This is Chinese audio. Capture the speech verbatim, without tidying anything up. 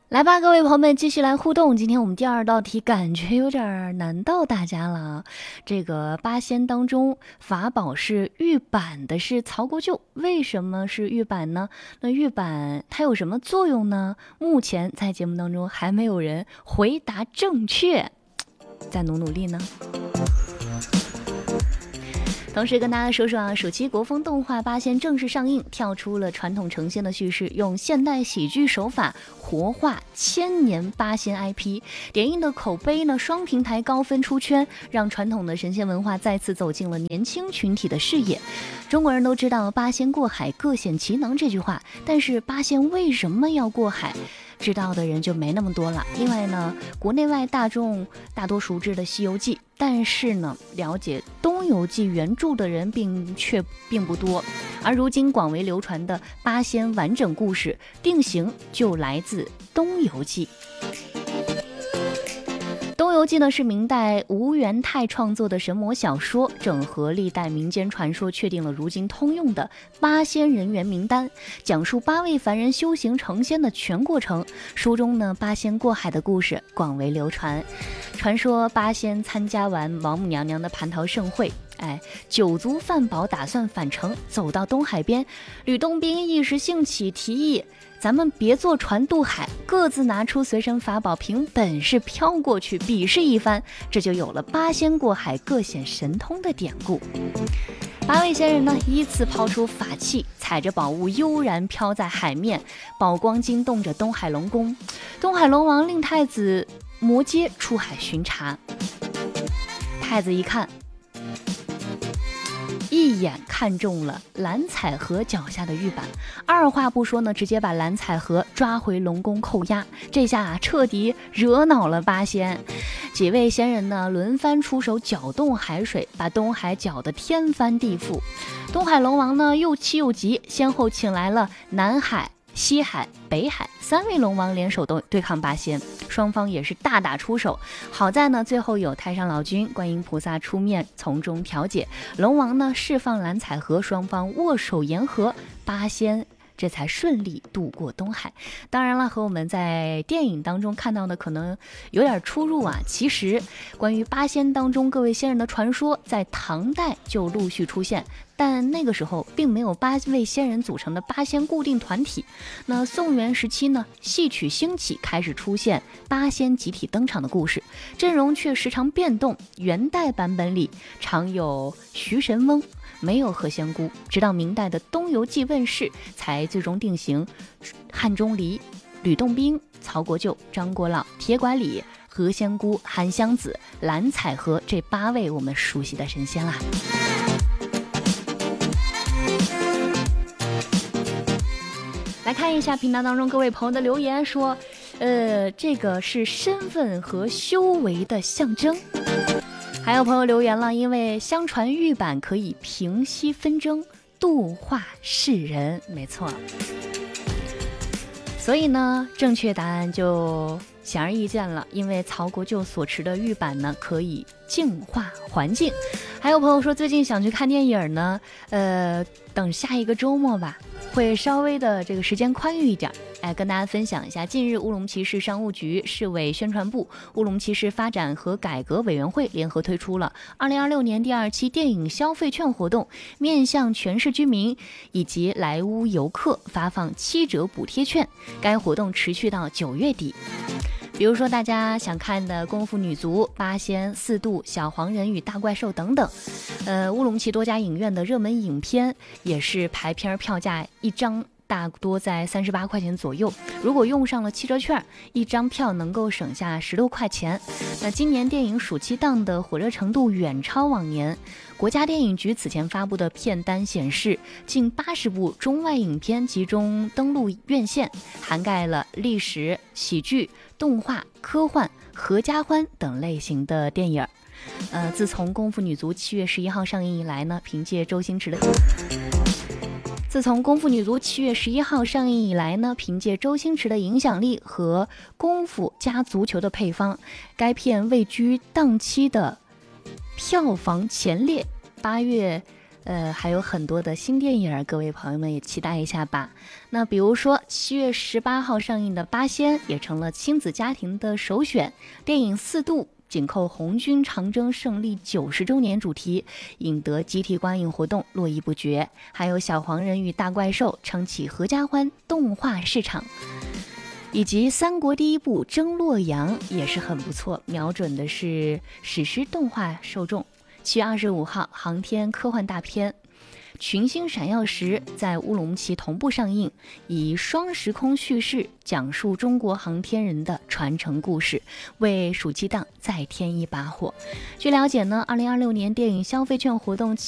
来吧，各位朋友们，继续来互动。今天我们第二道题感觉有点难到大家了。这个八仙当中，法宝是玉板的是曹国舅，为什么是玉板呢？那玉板它有什么作用呢？目前在节目当中还没有人回答正确，再努努力呢。同时跟大家说说啊，暑期国风动画《八仙》正式上映，跳出了传统成仙的叙事，用现代喜剧手法活化千年八仙 I P， 点映的口碑呢双平台高分出圈，让传统的神仙文化再次走进了年轻群体的视野。中国人都知道八仙过海各显其能这句话，但是八仙为什么要过海？知道的人就没那么多了。另外呢，国内外大众大多熟知的《西游记》，但是呢，了解《东游记》原著的人并却并不多。而如今广为流传的八仙完整故事定型就来自《东游记》。《东游记》呢是明代吴元泰创作的神魔小说，整合历代民间传说，确定了如今通用的八仙人员名单，讲述八位凡人修行成仙的全过程。书中呢，八仙过海的故事广为流传。传说八仙参加完王母娘娘的蟠桃盛会，哎，酒足饭饱，打算返程，走到东海边，吕洞宾一时兴起，提议咱们别坐船渡海，各自拿出随身法宝，凭本事飘过去，比试一番，这就有了八仙过海各显神通的典故。八位仙人呢，依次抛出法器，踩着宝物悠然飘在海面，宝光惊动着东海龙宫。东海龙王令太子摩羯出海巡查，太子一看，一眼看中了蓝采和脚下的玉板，二话不说呢，直接把蓝采和抓回龙宫扣押。这下啊，彻底惹恼了八仙。几位仙人呢，轮番出手搅动海水，把东海搅得天翻地覆。东海龙王呢，又气又急，先后请来了南海、西海、北海三位龙王联手都对抗八仙，双方也是大打出手。好在呢，最后有太上老君、观音菩萨出面从中调解，龙王呢释放蓝采和，双方握手言和，八仙这才顺利渡过东海。当然了，和我们在电影当中看到的可能有点出入啊。其实关于八仙当中各位仙人的传说，在唐代就陆续出现，但那个时候并没有八位仙人组成的八仙固定团体。那宋元时期呢，戏曲兴起，开始出现八仙集体登场的故事，阵容却时常变动。元代版本里常有徐神翁，没有何仙姑，直到明代的《东游记》问世，才最终定型汉钟离、吕洞宾、曹国舅、张国老、铁拐李、何仙姑、韩湘子、蓝采和这八位我们熟悉的神仙啦。来看一下频道当中各位朋友的留言，说呃，这个是身份和修为的象征。还有朋友留言了，因为相传玉板可以平息纷争，度化世人。没错，所以呢，正确答案就显而易见了，因为曹国舅所持的玉板呢，可以净化环境。还有朋友说最近想去看电影呢，呃，等下一个周末吧，会稍微的这个时间宽裕一点。哎，跟大家分享一下，近日乌鲁木齐市商务局、市委宣传部、乌鲁木齐市发展和改革委员会联合推出了二零二六年第二期电影消费券活动，面向全市居民以及来乌游客发放七折补贴券。该活动持续到九月底。比如说大家想看的功夫女足、八仙、四渡、小黄人与大怪兽等等，呃，乌鲁木齐多家影院的热门影片也是排片票价一张大多在三十八块钱左右，如果用上了七折券，一张票能够省下十多块钱。那今年电影暑期档的火热程度远超往年。国家电影局此前发布的片单显示，近八十部中外影片集中登陆院线，涵盖了历史、喜剧、动画、科幻、合家欢等类型的电影。呃，自从《功夫女足》七月十一号上映以来呢，凭借周星驰的自从《功夫女足》七月十一号上映以来呢，凭借周星驰的影响力和功夫加足球的配方，该片位居档期的票房前列。八月呃，还有很多的新电影，各位朋友们也期待一下吧。那比如说七月十八号上映的《八仙》也成了亲子家庭的首选。电影《四渡》紧扣红军长征胜利九十周年主题，引得集体观影活动络绎不绝。还有《小黄人与大怪兽》撑起合家欢动画市场。以及三国第一部《征洛阳》也是很不错，瞄准的是史诗动画受众。七月二十五号，航天科幻大片《群星闪耀时》在乌鲁木齐同步上映，以双时空叙事讲述中国航天人的传承故事，为暑期档再添一把火。据了解呢，二零二六年电影消费券活动